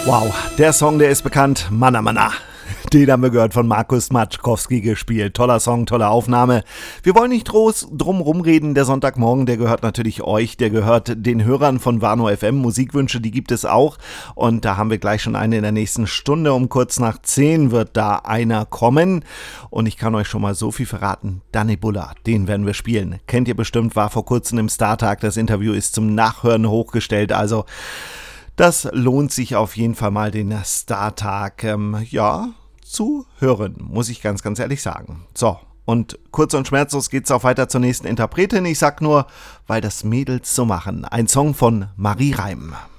Wow, der Song, der ist bekannt. Manna Manna. Den haben wir gehört, von Markus Matschkowski gespielt. Toller Song, tolle Aufnahme. Wir wollen nicht groß drum rumreden. Der Sonntagmorgen, der gehört natürlich euch. Der gehört den Hörern von Warnow FM. Musikwünsche, die gibt es auch. Und da haben wir gleich schon eine in der nächsten Stunde. Um kurz nach 10 wird da einer kommen. Und ich kann euch schon mal so viel verraten. Danny Buller, den werden wir spielen. Kennt ihr bestimmt, war vor kurzem im Startag. Das Interview ist zum Nachhören hochgestellt. Also das lohnt sich auf jeden Fall mal, den Startag, zu hören, muss ich ganz, ganz ehrlich sagen. So, und kurz und schmerzlos geht's auch weiter zur nächsten Interpretin. Ich sag nur, weil das Mädels so machen. Ein Song von Marie Reim.